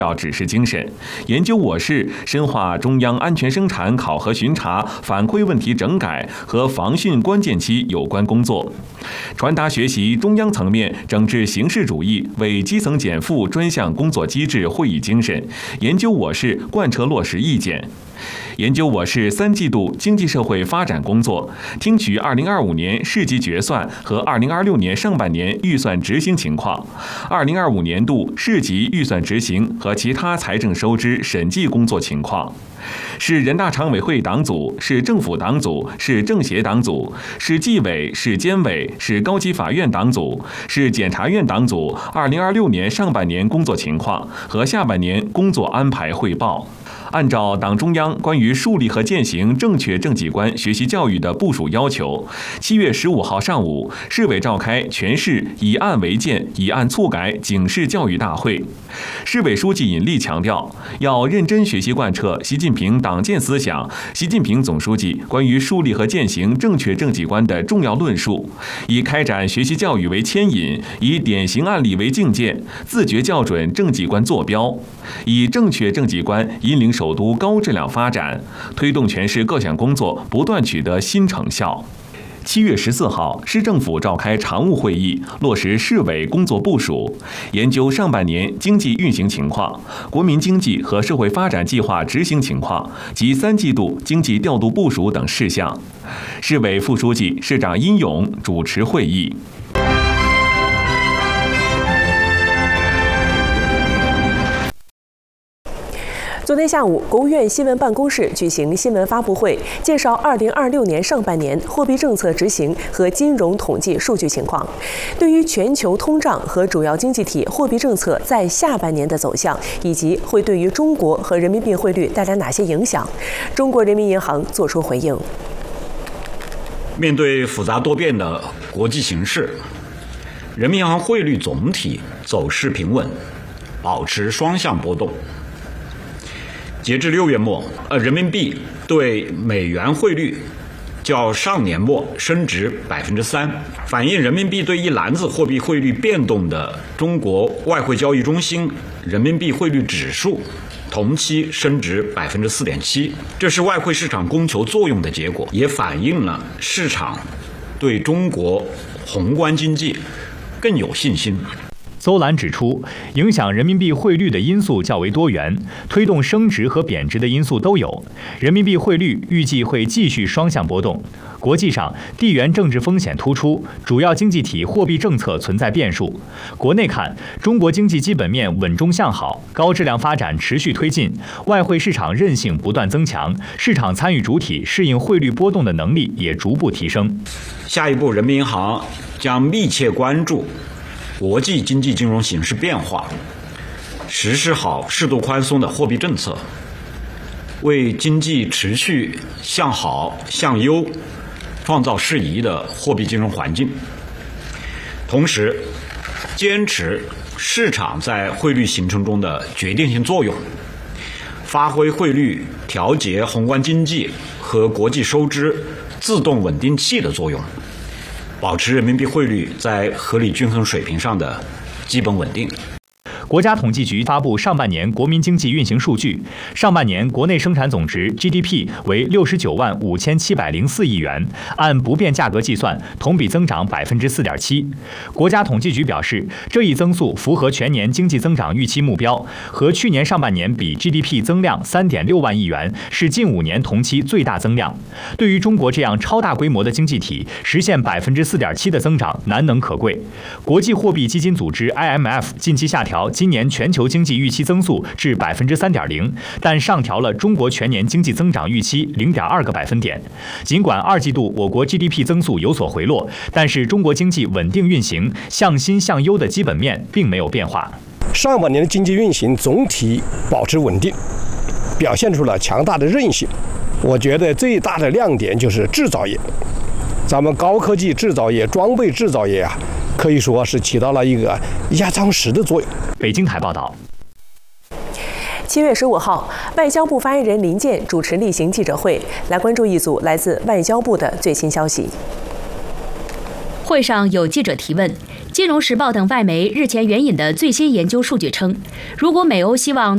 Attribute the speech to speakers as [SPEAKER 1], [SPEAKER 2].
[SPEAKER 1] 要指示精神，研究我市深化中央安全生产考核巡查反馈问题整改和防汛关键期有关工作，传达学习中央层面整治形式主义为基层减负专项工作机制会议精神，研究我市贯彻落实意见。研究我市3季度经济社会发展工作，听取2025年市级决算和2026年上半年预算执行情况，2025年度市级预算执行和其他财政收支审计工作情况。市人大常委会党组、市政府党组、市政协党组、市纪委、市监委、市高级法院党组、市检察院党组2026年上半年工作情况和下半年工作安排汇报。按照党中央关于树立和践行正确政绩观学习教育的部署要求，7月15号上午，市委召开全市以案为鉴、以案促改警示教育大会。市委书记尹力强调，要认真学习贯彻习近平党建思想、习近平总书记关于树立和践行正确政绩观的重要论述，以开展学习教育为牵引，以典型案例为镜鉴，自觉校准政绩观坐标，以正确政绩观引领首都高质量发展，推动全市各项工作不断取得新成效。7月14号，市政府召开常务会议，落实市委工作部署，研究上半年经济运行情况、国民经济和社会发展计划执行情况及3季度经济调度部署等事项。市委副书记、市长殷勇主持会议。
[SPEAKER 2] 昨天下午，国务院新闻办公室举行新闻发布会，介绍2026年上半年货币政策执行和金融统计数据情况。对于全球通胀和主要经济体货币政策在下半年的走向，以及会对于中国和人民币汇率带来哪些影响，中国人民银行作出回应。
[SPEAKER 3] 面对复杂多变的国际形势，人民银行汇率总体走势平稳，保持双向波动。截至6月末，人民币对美元汇率较上年末升值3%，反映人民币对一篮子货币汇率变动的中国外汇交易中心人民币汇率指数同期升值4.7%，这是外汇市场供求作用的结果，也反映了市场对中国宏观经济更有信心。
[SPEAKER 4] 邹兰指出，影响人民币汇率的因素较为多元，推动升值和贬值的因素都有。人民币汇率预计会继续双向波动。国际上，地缘政治风险突出，主要经济体货币政策存在变数。国内看，中国经济基本面稳中向好，高质量发展持续推进，外汇市场韧性不断增强，市场参与主体适应汇率波动的能力也逐步提升。
[SPEAKER 3] 下一步，人民银行将密切关注国际经济金融形势变化，实施好适度宽松的货币政策，为经济持续向好向优创造适宜的货币金融环境。同时，坚持市场在汇率形成中的决定性作用，发挥汇率调节宏观经济和国际收支自动稳定器的作用，保持人民币汇率在合理均衡水平上的基本稳定。
[SPEAKER 4] 国家统计局发布上半年国民经济运行数据，上半年国内生产总值 GDP 为69万5704亿元，按不变价格计算，同比增长4.7%。国家统计局表示，这一增速符合全年经济增长预期目标，和去年上半年比 GDP 增量3.6万亿元，是近5年同期最大增量。对于中国这样超大规模的经济体，实现4.7%的增长难能可贵。国际货币基金组织 IMF 近期下调今年全球经济预期增速至3.0%，但上调了中国全年经济增长预期0.2个百分点。尽管2季度我国 GDP 增速有所回落，但是中国经济稳定运行、向新向优的基本面并没有变化。
[SPEAKER 5] 上半年的经济运行总体保持稳定，表现出了强大的韧性。我觉得最大的亮点就是制造业，咱们高科技制造业、装备制造业可以说是起到了一个压舱石的作用。
[SPEAKER 4] 北京台报道。
[SPEAKER 2] 7月15号，外交部发言人林健主持例行记者会，来关注一组来自外交部的最新消息。
[SPEAKER 6] 会上有记者提问，《金融时报》等外媒日前援引的最新研究数据称，如果美欧希望